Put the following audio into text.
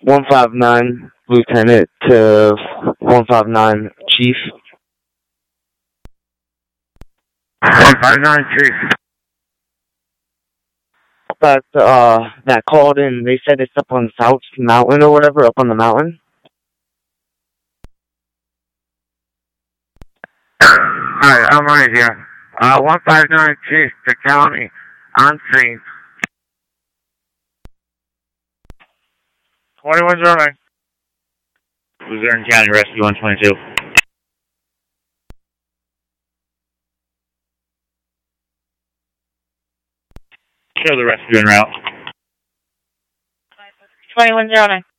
159 Lieutenant to 159 Chief. 159 Chief. That called in. They said it's up on South Mountain or whatever, up on the mountain. Alright, I'm right here. 159 Chief, the county, on scene. 2109. Luzerne County Rescue 122. Show the rescue en route. 2109.